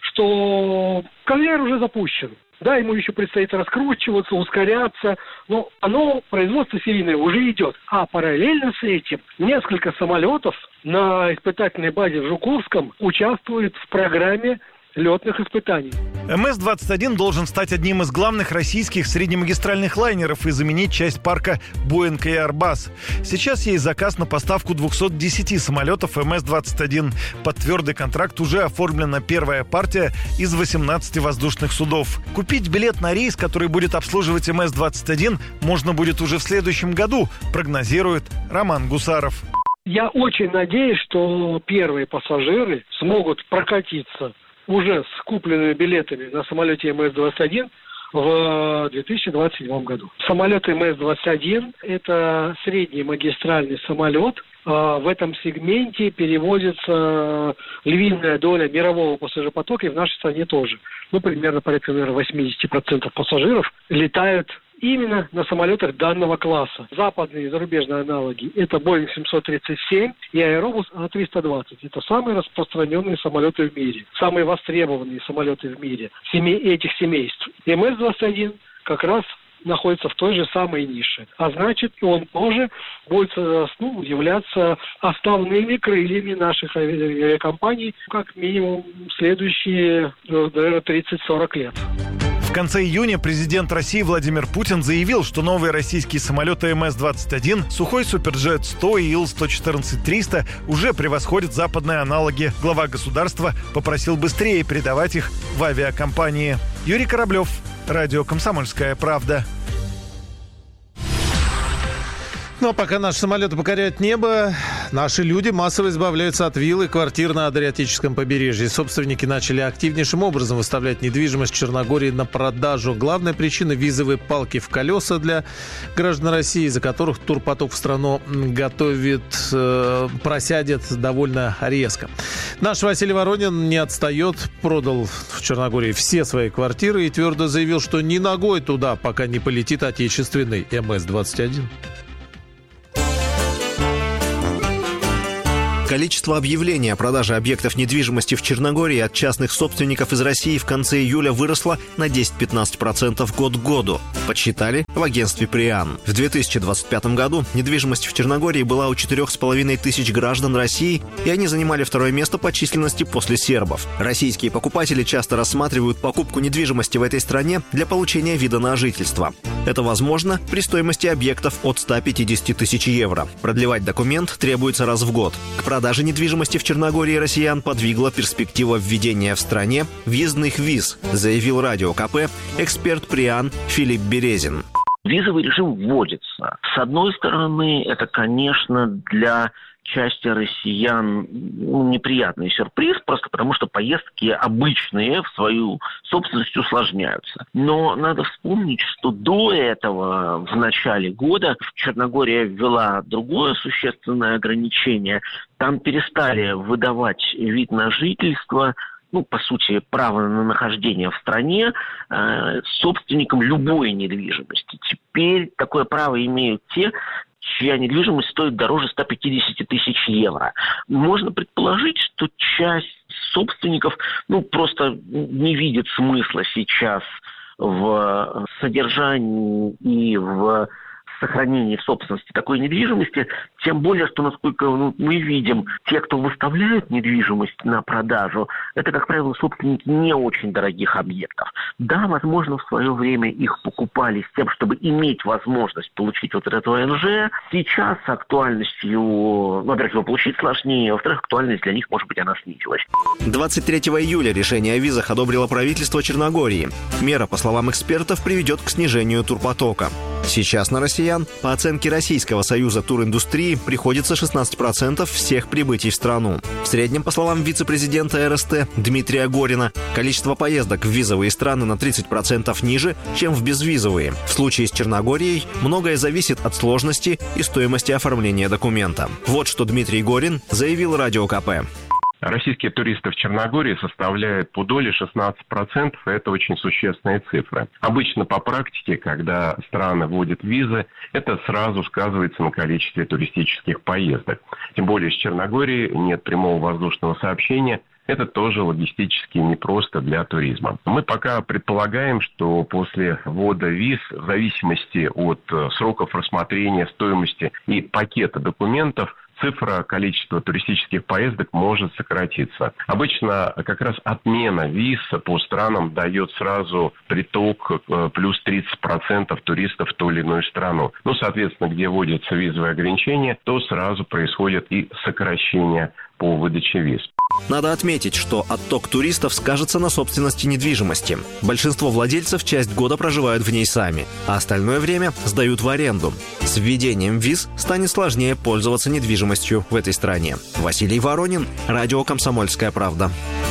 что конвейер уже запущен. Да, ему еще предстоит раскручиваться, ускоряться, но оно, производство серийное, уже идет. А параллельно с этим несколько самолетов на испытательной базе в Жуковском участвуют в программе летных испытаний. эм эс двадцать один должен стать одним из главных российских среднемагистральных лайнеров и заменить часть парка Boeing и Airbus. Сейчас есть заказ на поставку двести десять самолетов эм эс двадцать один. Под твердый контракт уже оформлена первая партия из восемнадцати воздушных судов. Купить билет на рейс, который будет обслуживать эм эс двадцать один, можно будет уже в следующем году, прогнозирует Роман Гусаров. Я очень надеюсь, что первые пассажиры смогут прокатиться уже с купленными билетами на самолете эм эс двадцать один в две тысячи двадцать седьмом году. Самолет эм эс двадцать один – это средний магистральный самолет. В этом сегменте перевозится львиная доля мирового пассажиропотока, и в нашей стране тоже. Ну, примерно порядка, наверное, восемьдесят процентов пассажиров летают именно на самолетах данного класса. Западные и зарубежные аналоги – это Boeing семьсот тридцать семь и Airbus эй триста двадцать. Это самые распространенные самолеты в мире, самые востребованные самолеты в мире семи, этих семейств. эм эс двадцать один как раз находится в той же самой нише. А значит, он тоже будет ну, являться основными крыльями наших авиакомпаний как минимум следующие, наверное, тридцать-сорок лет. В конце июня президент России Владимир Путин заявил, что новые российские самолеты эм эс двадцать один, Сухой Суперджет сто и Ил сто четырнадцать триста уже превосходят западные аналоги. Глава государства попросил быстрее передавать их в авиакомпании. Юрий Кораблев, радио «Комсомольская правда». Ну, а пока наши самолеты покоряют небо, Наши люди массово избавляются от вилл и квартир на Адриатическом побережье. Собственники начали активнейшим образом выставлять недвижимость в Черногории на продажу. Главная причина – визовые палки в колеса для граждан России, из-за которых турпоток в страну готовит, э, просядет довольно резко. Наш Василий Воронин не отстает, продал в Черногории все свои квартиры и твердо заявил, что ни ногой туда, пока не полетит отечественный эм эс двадцать один. Количество объявлений о продаже объектов недвижимости в Черногории от частных собственников из России в конце июля выросло на десять-пятнадцать процентов год к году, подсчитали в агентстве Приан. В две тысячи двадцать пятом году недвижимость в Черногории была у четырех с половиной тысяч граждан России, и они занимали второе место по численности после сербов. Российские покупатели часто рассматривают покупку недвижимости в этой стране для получения вида на жительство. Это возможно при стоимости объектов от ста пятидесяти тысяч евро. Продлевать документ требуется раз в год. К продаже недвижимости в Черногории россиян подвигла перспектива введения в стране въездных виз, заявил Радио КП эксперт Приан Филипп Березин. Визовый режим вводится. С одной стороны, это, конечно, для части россиян ну, неприятный сюрприз, просто потому что поездки обычные в свою собственность усложняются. Но надо вспомнить, что до этого, в начале года, Черногория ввела другое существенное ограничение. Там перестали выдавать вид на жительство, ну, по сути, право на нахождение в стране э, собственникам любой недвижимости. Теперь такое право имеют те, чья недвижимость стоит дороже ста пятидесяти тысяч евро. Можно предположить, что часть собственников ну, просто не видит смысла сейчас в содержании и в сохранении в собственности такой недвижимости, тем более, что, насколько ну, мы видим, те, кто выставляют недвижимость на продажу, это, как правило, собственники не очень дорогих объектов. Да, возможно, в свое время их покупали с тем, чтобы иметь возможность получить вот это вэ эн жэ. Сейчас с актуальностью, ну, во-первых, его получить сложнее, во-вторых, актуальность для них, может быть, она снизилась. двадцать третьего июля решение о визах одобрило правительство Черногории. Мера, по словам экспертов, приведет к снижению турпотока. Сейчас на россиян, по оценке Российского союза туриндустрии, приходится шестнадцать процентов всех прибытий в страну. В среднем, по словам вице-президента эр эс тэ Дмитрия Горина, количество поездок в визовые страны на тридцать процентов ниже, чем в безвизовые. В случае с Черногорией многое зависит от сложности и стоимости оформления документа. Вот что Дмитрий Горин заявил Радио КП. Российские туристы в Черногории составляют по доле шестнадцать процентов, и это очень существенные цифры. Обычно по практике, когда страны вводят визы, это сразу сказывается на количестве туристических поездок. Тем более с Черногорией нет прямого воздушного сообщения. Это тоже логистически непросто для туризма. Мы пока предполагаем, что после ввода виз, в зависимости от сроков рассмотрения, стоимости и пакета документов, цифра количества туристических поездок может сократиться. Обычно как раз отмена виз по странам дает сразу приток плюс тридцать процентов туристов в ту или иную страну. Ну, соответственно, где вводятся визовые ограничения, то сразу происходит и сокращение по выдаче виз. Надо отметить, что отток туристов скажется на собственности недвижимости. Большинство владельцев часть года проживают в ней сами, а остальное время сдают в аренду. С введением виз станет сложнее пользоваться недвижимостью в этой стране. Василий Воронин, Радио «Комсомольская правда».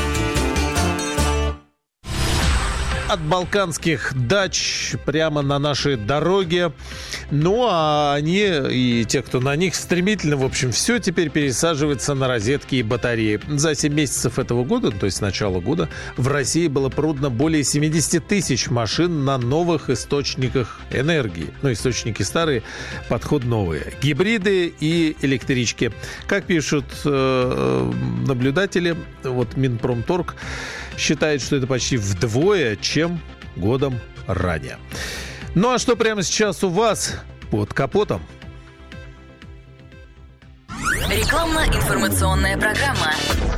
От балканских дач прямо на нашей дороге. Ну, а они и те, кто на них, стремительно, в общем, все теперь пересаживается на розетки и батареи. За семь месяцев этого года, то есть с начала года, в России было продано более семьдесят тысяч машин на новых источниках энергии. Ну, источники старые, подход новые. Гибриды и электрички. Как пишут э, наблюдатели, вот Минпромторг считает, что это почти вдвое, чем годом ранее. Ну а что прямо сейчас у вас под капотом? Рекламно-информационная программа.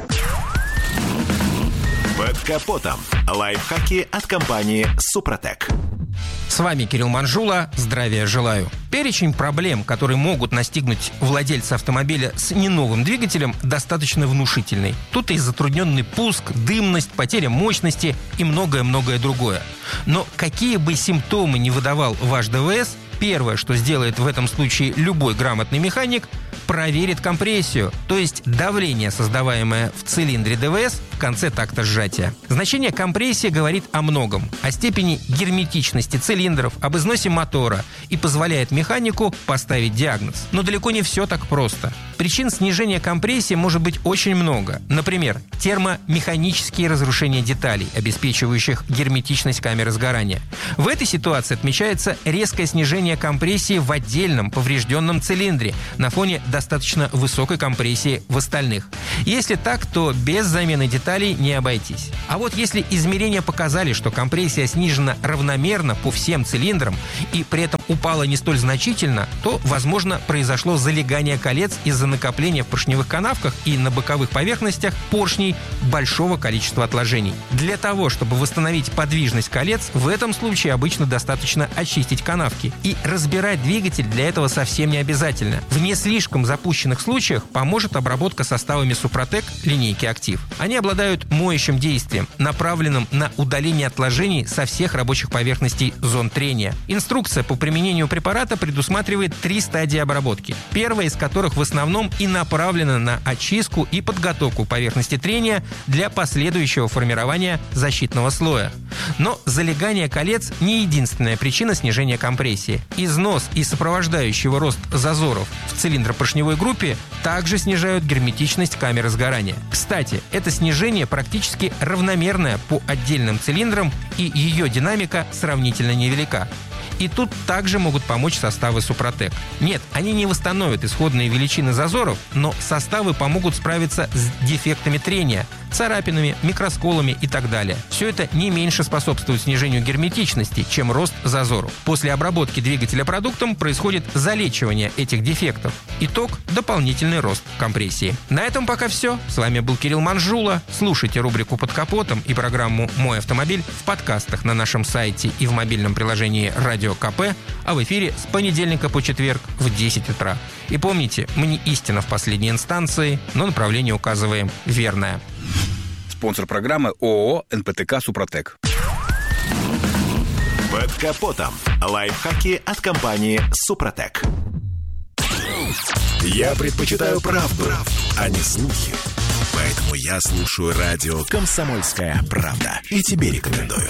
Под капотом. Лайфхаки от компании «Супротек». С вами Кирилл Манжула. Здравия желаю. Перечень проблем, которые могут настигнуть владельца автомобиля с неновым двигателем, достаточно внушительный. Тут и затрудненный пуск, дымность, потеря мощности и многое-многое другое. Но какие бы симптомы ни выдавал ваш ДВС, первое, что сделает в этом случае любой грамотный механик – проверит компрессию, то есть давление, создаваемое в цилиндре ДВС в конце такта сжатия. Значение компрессии говорит о многом. О степени герметичности цилиндров, об износе мотора и позволяет механику поставить диагноз. Но далеко не все так просто. Причин снижения компрессии может быть очень много. Например, термомеханические разрушения деталей, обеспечивающих герметичность камеры сгорания. В этой ситуации отмечается резкое снижение компрессии в отдельном поврежденном цилиндре на фоне достаточно высокой компрессии в остальных. Если так, то без замены деталей не обойтись. А вот если измерения показали, что компрессия снижена равномерно по всем цилиндрам и при этом упала не столь значительно, то, возможно, произошло залегание колец из-за накопления в поршневых канавках и на боковых поверхностях поршней большого количества отложений. Для того, чтобы восстановить подвижность колец, в этом случае обычно достаточно очистить канавки. И разбирать двигатель для этого совсем не обязательно. В не слишком запущенных случаях поможет обработка составами Супротек линейки «Актив». Они обладают моющим действием, направленным на удаление отложений со всех рабочих поверхностей зон трения. Инструкция по применению препарата предусматривает три стадии обработки, первая из которых в основном и направлена на очистку и подготовку поверхности трения для последующего формирования защитного слоя. Но залегание колец не единственная причина снижения компрессии. Износ и сопровождающего рост зазоров в цилиндропоршневой группе также снижают герметичность камеры сгорания. Кстати, это снижение практически равномерное по отдельным цилиндрам, и ее динамика сравнительно невелика. И тут также могут помочь составы Супротек. Нет, они не восстановят исходные величины зазоров, но составы помогут справиться с дефектами трения, царапинами, микросколами и так далее. Все это не меньше способствует снижению герметичности, чем рост зазоров. После обработки двигателя продуктом происходит залечивание этих дефектов. Итог – дополнительный рост компрессии. На этом пока все. С вами был Кирилл Манжула. Слушайте рубрику «Под капотом» и программу «Мой автомобиль» в подкастах на нашем сайте и в мобильном приложении «Радио КП», а в эфире с понедельника по четверг в десять утра. И помните, мы не истина в последней инстанции, но направление указываем верное. Спонсор программы ООО «эн пэ тэ ка Супротек». Под капотом. Лайфхаки от компании «Супротек». Я предпочитаю правду, правду, а не слухи. Поэтому я слушаю радио «Комсомольская правда». И тебе рекомендую.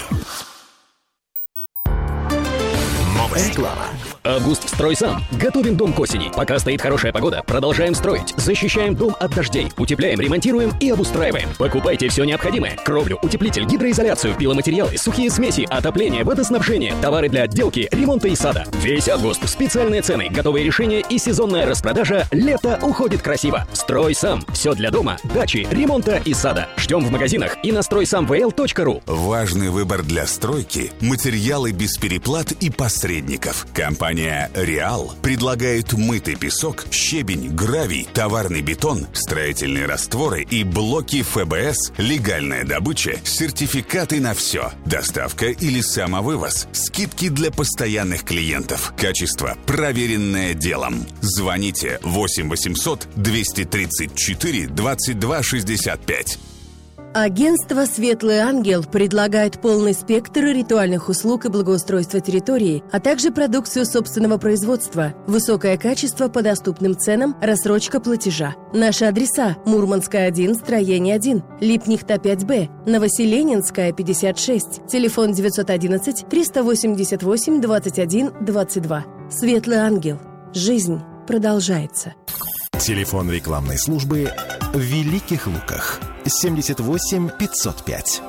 Реклама. Август в «Стройсам». Готовим дом к осени. Пока стоит хорошая погода, продолжаем строить. Защищаем дом от дождей. Утепляем, ремонтируем и обустраиваем. Покупайте все необходимое. Кровлю, утеплитель, гидроизоляцию, пиломатериалы, сухие смеси, отопление, водоснабжение, товары для отделки, ремонта и сада. Весь август. Специальные цены, готовые решения и сезонная распродажа. Лето уходит красиво. «Стройсам». Все для дома, дачи, ремонта и сада. Ждем в магазинах и на стройсам вэ эл точка ру. Важный выбор для стройки – материалы без переплат и посредников. Компания «Реал» предлагает мытый песок, щебень, гравий, товарный бетон, строительные растворы и блоки эф бэ эс, легальная добыча, сертификаты на все, доставка или самовывоз, скидки для постоянных клиентов, качество, проверенное делом. Звоните восемь восемьсот двести тридцать четыре двадцать два шестьдесят пять. Агентство «Светлый ангел» предлагает полный спектр ритуальных услуг и благоустройства территории, а также продукцию собственного производства, высокое качество по доступным ценам, рассрочка платежа. Наши адреса: Мурманская, один, строение один, Липнихта, пять бэ, Новоселенинская, пятьдесят шесть, телефон девятьсот одиннадцать триста восемьдесят восемь двадцать один двадцать два. «Светлый ангел». Жизнь продолжается. Телефон рекламной службы в Великих Луках. семьдесят восемь пятьсот пять.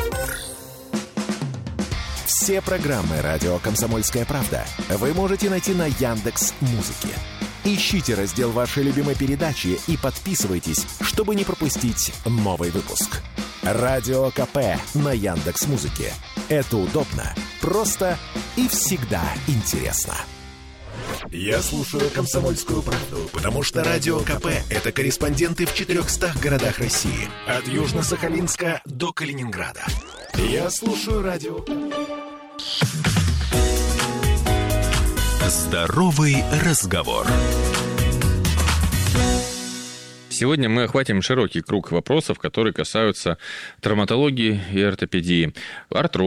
Все программы «Радио Комсомольская правда» вы можете найти на Яндекс.Музыке. Ищите раздел вашей любимой передачи и подписывайтесь, чтобы не пропустить новый выпуск. Радио КП на Яндекс.Музыке. Это удобно, просто и всегда интересно. Я слушаю «Комсомольскую правду», потому что Радио КП – это корреспонденты в четырехстах городах России. От Южно-Сахалинска до Калининграда. Я слушаю Радио. Здоровый разговор. Сегодня мы охватим широкий круг вопросов, которые касаются травматологии и ортопедии. Артроз,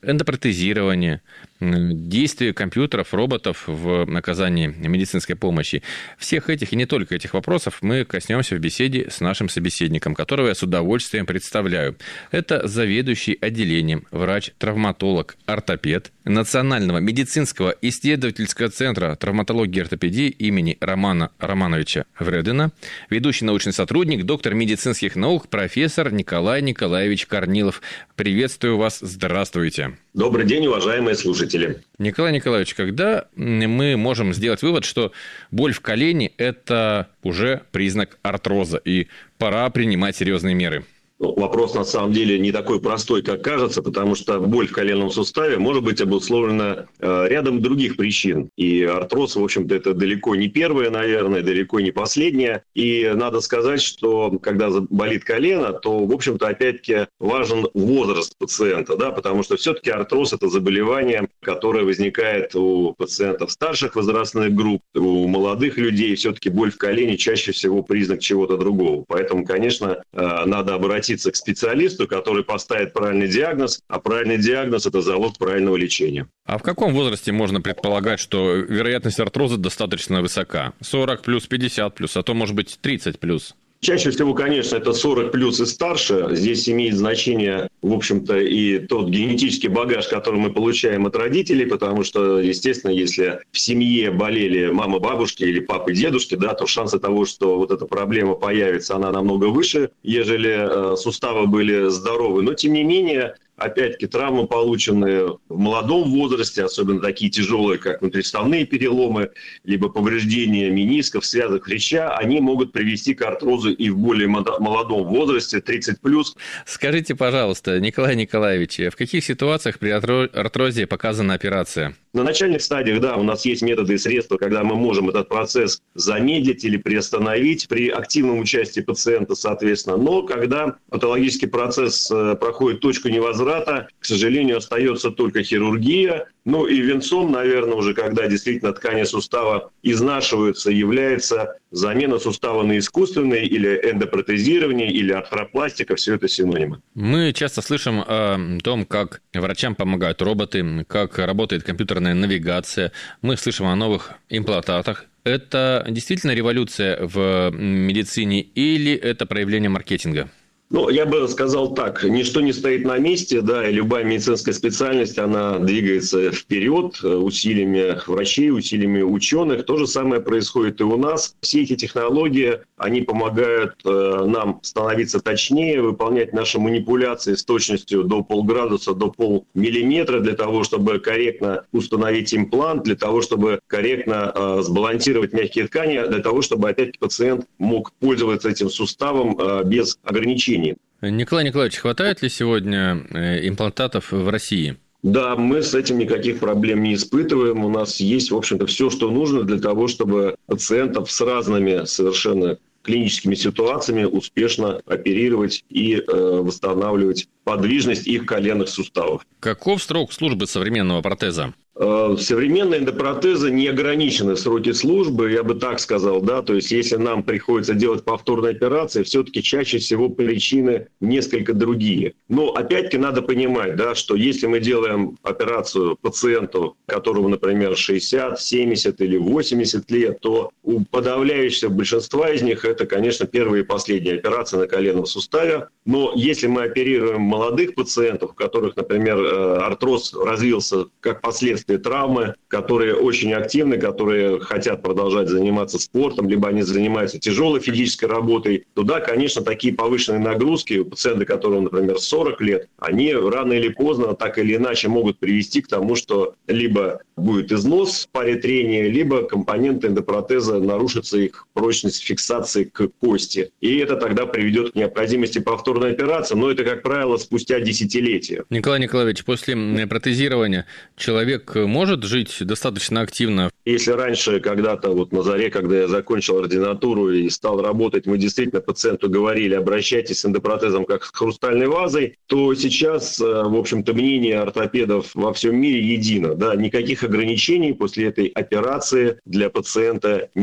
эндопротезирование, действие компьютеров, роботов в оказании медицинской помощи. Всех этих и не только этих вопросов мы коснемся в беседе с нашим собеседником, которого я с удовольствием представляю. Это заведующий отделением, врач-травматолог, ортопед Национального медицинского исследовательского центра травматологии и ортопедии имени Романа Романовича Вредена, ведущий научный сотрудник, доктор медицинских наук, профессор Николай Николаевич Корнилов. Приветствую вас, здравствуйте. Добрый день, уважаемые слушатели. Николай Николаевич, когда мы можем сделать вывод, что боль в колене – это уже признак артроза, и пора принимать серьезные меры? Вопрос, на самом деле, не такой простой, как кажется, потому что боль в коленном суставе может быть обусловлена э, рядом других причин. И артроз, в общем-то, это далеко не первое, наверное, далеко не последнее. И надо сказать, что когда болит колено, то, в общем-то, опять-таки важен возраст пациента, да, потому что все-таки артроз – это заболевание, которое возникает у пациентов старших возрастных групп, у молодых людей. Все-таки боль в колене чаще всего признак чего-то другого. Поэтому, конечно, э, надо обратиться к специалисту, который поставит правильный диагноз, а правильный диагноз – это залог правильного лечения. А в каком возрасте можно предполагать, что вероятность артроза достаточно высока? сорок плюс, пятьдесят плюс, а то, может быть, тридцать плюс? Чаще всего, конечно, это сорок плюс и старше. Здесь имеет значение, в общем-то, и тот генетический багаж, который мы получаем от родителей, потому что, естественно, если в семье болели мама, бабушки или папы, дедушки, да, то шансы того, что вот эта проблема появится, она намного выше, ежели э, суставы были здоровы. Но, тем не менее, опять-таки, травмы, полученные в молодом возрасте, особенно такие тяжелые, как внутриставные переломы, либо повреждения менисков, связок хряща, они могут привести к артрозу и в более молодом возрасте, тридцать плюс. Скажите, пожалуйста, Николай Николаевич, в каких ситуациях при артрозе показана операция? На начальных стадиях, да, у нас есть методы и средства, когда мы можем этот процесс замедлить или приостановить при активном участии пациента, соответственно. Но когда патологический процесс проходит точку невозврата, к сожалению, остается только хирургия. Ну и венцом, наверное, уже когда действительно ткани сустава изнашиваются, является замена сустава на искусственный или эндопротезирование, или артропластика, все это синонимы. Мы часто слышим о том, как врачам помогают роботы, как работает компьютерная навигация. Мы слышим о новых имплантатах. Это действительно революция в медицине или это проявление маркетинга? Ну, я бы сказал так, ничто не стоит на месте, да, и любая медицинская специальность, она двигается вперед усилиями врачей, усилиями ученых. То же самое происходит и у нас. Все эти технологии, они помогают э, нам становиться точнее, выполнять наши манипуляции с точностью до полградуса, до полмиллиметра, для того, чтобы корректно установить имплант, для того, чтобы корректно э, сбалансировать мягкие ткани, для того, чтобы опять пациент мог пользоваться этим суставом э, без ограничений. Николай Николаевич, хватает ли сегодня имплантатов в России? Да, мы с этим никаких проблем не испытываем. У нас есть, в общем-то, все, что нужно для того, чтобы пациентов с разными совершенно клиническими ситуациями успешно оперировать и э, восстанавливать подвижность их коленных суставов. Каков срок службы современного протеза? Современные эндопротезы не ограничены в сроке службы, я бы так сказал, да, то есть если нам приходится делать повторные операции, все-таки чаще всего причины несколько другие. Но опять-таки надо понимать, да, что если мы делаем операцию пациенту, которому, например, шестьдесят, семьдесят или восемьдесят лет, то у подавляющего большинства из них это, конечно, первая и последняя операция на коленном суставе. Но если мы оперируем молодых пациентов, у которых, например, артроз развился как последствие травмы, которые очень активны, которые хотят продолжать заниматься спортом, либо они занимаются тяжелой физической работой, то да, конечно, такие повышенные нагрузки у пациента, которым, например, сорок лет, они рано или поздно, так или иначе, могут привести к тому, что либо будет износ в паре трения, либо компоненты эндопротеза нарушится их прочность фиксации к кости. И это тогда приведет к необходимости повторной операции, но это, как правило, спустя десятилетия. Николай Николаевич, после протезирования человек может жить достаточно активно? Если раньше, когда-то вот на заре, когда я закончил ординатуру и стал работать, мы действительно пациенту говорили, обращайтесь с эндопротезом как с хрустальной вазой, то сейчас, в общем-то, мнение ортопедов во всем мире едино. Да, никаких ограничений после этой операции для пациента нет.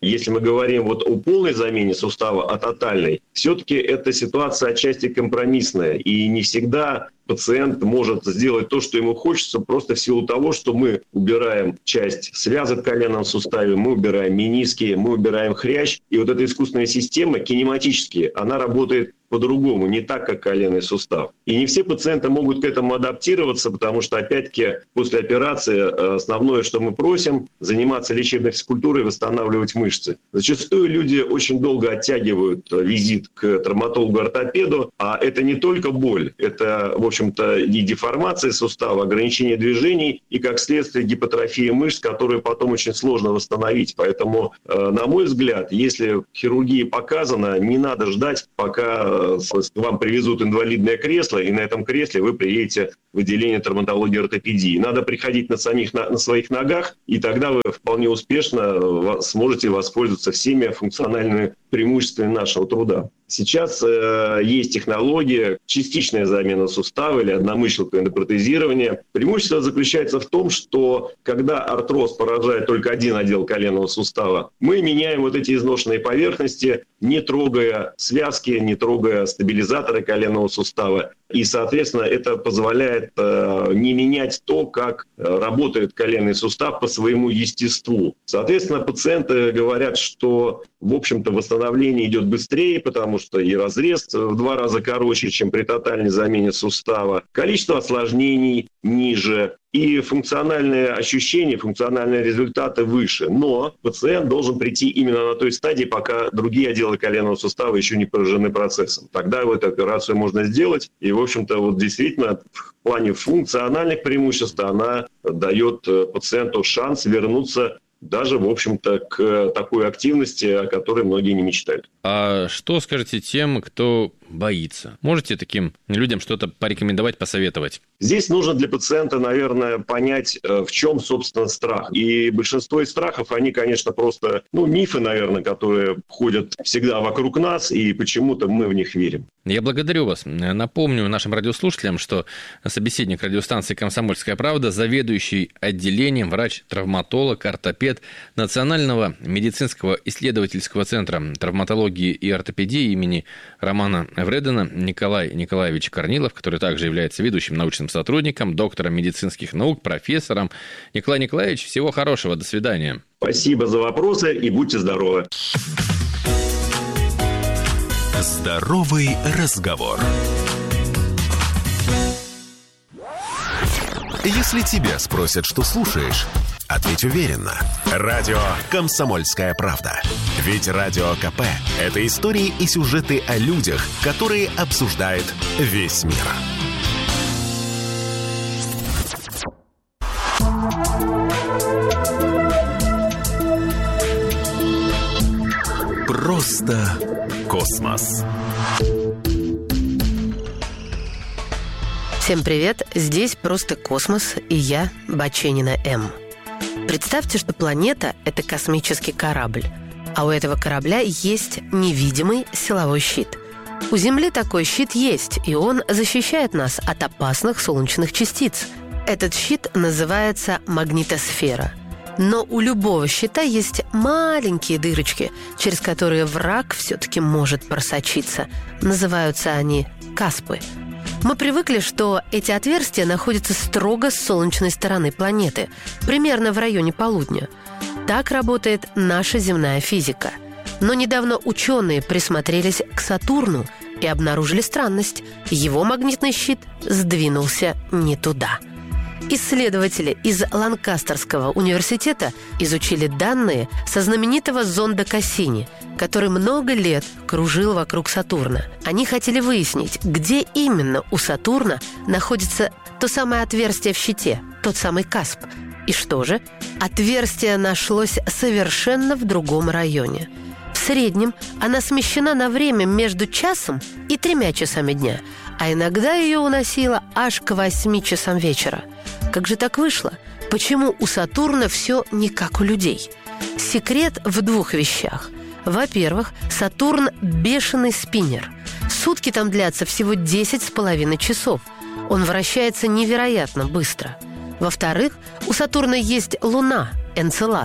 если мы говорим вот о полной замене сустава, о тотальной, все-таки эта ситуация отчасти компромиссная. И не всегда пациент может сделать то, что ему хочется, просто в силу того, что мы убираем часть связок в коленном суставе, мы убираем мениски, мы убираем хрящ. И вот эта искусственная система кинематически, она работает по-другому, не так, как коленный сустав. И не все пациенты могут к этому адаптироваться, потому что, опять-таки, после операции основное, что мы просим, заниматься лечебной физкультурой, восстанавливать мышцы. Зачастую люди очень долго оттягивают визит к травматологу-ортопеду, а это не только боль, это, в общем-то, и деформация сустава, ограничение движений, и, как следствие, гипотрофия мышц, которую потом очень сложно восстановить. Поэтому, на мой взгляд, если хирургия показана, не надо ждать, пока вам привезут инвалидное кресло, и на этом кресле вы приедете в отделение травматологии и ортопедии. Надо приходить на, самих, на, на своих ногах, и тогда вы вполне успешно сможете воспользоваться всеми функциональными преимуществами нашего труда. Сейчас э, есть технология частичная замена сустава или одномышленное эндопротезирование. Преимущество заключается в том, что когда артроз поражает только один отдел коленного сустава, мы меняем вот эти изношенные поверхности, не трогая связки, не трогая стабилизаторы коленного сустава. И, соответственно, это позволяет э, не менять то, как работает коленный сустав по своему естеству. Соответственно, пациенты говорят, что, в общем-то, восстановление идет быстрее, потому что и разрез в два раза короче, чем при тотальной замене сустава. Количество осложнений ниже. И функциональные ощущения, функциональные результаты выше. Но пациент должен прийти именно на той стадии, пока другие отделы коленного сустава еще не поражены процессом. Тогда эту операцию можно сделать. И, в общем-то, вот действительно в плане функциональных преимуществ она дает пациенту шанс вернуться даже, в общем-то, к такой активности, о которой многие не мечтают. А что скажете тем, кто боится? Можете таким людям что-то порекомендовать, посоветовать? Здесь нужно для пациента, наверное, понять, в чем, собственно, страх. И большинство из страхов, они, конечно, просто, ну, мифы, наверное, которые ходят всегда вокруг нас, и почему-то мы в них верим. Я благодарю вас. Напомню нашим радиослушателям, что собеседник радиостанции «Комсомольская правда», заведующий отделением, врач-травматолог, ортопед Национального медицинского исследовательского центра травматологии и ортопедии имени Романа Вредена Николай Николаевич Корнилов, который также является ведущим научным сотрудником, доктором медицинских наук, профессором. Николай Николаевич, всего хорошего, до свидания. Спасибо за вопросы и будьте здоровы. Здоровый разговор. Если тебя спросят, что слушаешь, ответь уверенно. Радио «Комсомольская правда». Ведь Радио КП – это истории и сюжеты о людях, которые обсуждает весь мир. Просто космос. Всем привет, здесь «Просто космос» и я, Баченина М. Представьте, что планета – это космический корабль, а у этого корабля есть невидимый силовой щит. У Земли такой щит есть, и он защищает нас от опасных солнечных частиц. Этот щит называется магнитосфера. Но у любого щита есть маленькие дырочки, через которые враг все-таки может просочиться. Называются они каспы. Мы привыкли, что эти отверстия находятся строго с солнечной стороны планеты, примерно в районе полудня. Так работает наша земная физика. Но недавно ученые присмотрелись к Сатурну и обнаружили странность. Его магнитный щит сдвинулся не туда. Исследователи из Ланкастерского университета изучили данные со знаменитого зонда Кассини, который много лет кружил вокруг Сатурна. Они хотели выяснить, где именно у Сатурна находится то самое отверстие в щите, тот самый касп. И что же? Отверстие нашлось совершенно в другом районе. В среднем она смещена на время между часом и тремя часами дня, а иногда ее уносило аж к восьми часам вечера. Как же так вышло? Почему у Сатурна все не как у людей? Секрет в двух вещах. Во-первых, Сатурн – бешеный спиннер. Сутки там длятся всего десять с половиной часов. Он вращается невероятно быстро. Во-вторых, у Сатурна есть Луна, Энцелад,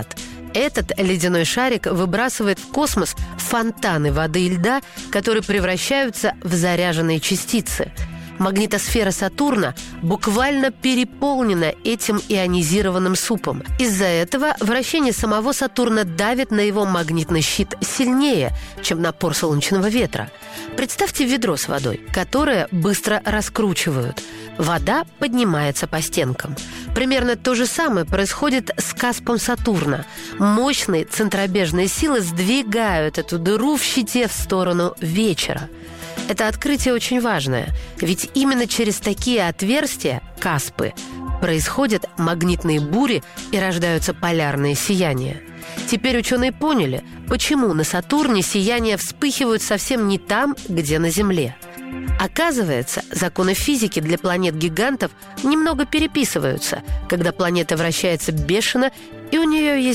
Этот ледяной шарик выбрасывает в космос фонтаны воды и льда, которые превращаются в заряженные частицы. Магнитосфера Сатурна буквально переполнена этим ионизированным супом. Из-за этого вращение самого Сатурна давит на его магнитный щит сильнее, чем напор солнечного ветра. Представьте ведро с водой, которое быстро раскручивают. Вода поднимается по стенкам. Примерно то же самое происходит с каспом Сатурна. Мощные центробежные силы сдвигают эту дыру в щите в сторону вечера. Это открытие очень важное, ведь именно через такие отверстия, каспы, происходят магнитные бури и рождаются полярные сияния. Теперь ученые поняли, почему на Сатурне сияния вспыхивают совсем не там, где на Земле. Оказывается, законы физики для планет-гигантов немного переписываются, когда планета вращается бешено, и у нее есть